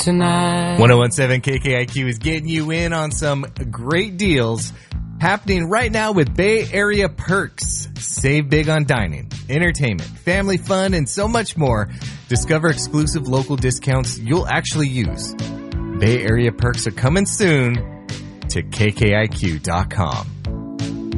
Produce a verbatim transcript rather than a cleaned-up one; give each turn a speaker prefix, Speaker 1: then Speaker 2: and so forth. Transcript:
Speaker 1: tonight.
Speaker 2: one oh one seven K K I Q is getting you in on some great deals happening right now with Bay Area Perks. Save big on dining, entertainment, family fun, and so much more. Discover exclusive local discounts you'll actually use. Bay Area Perks are coming soon to K K I Q dot com.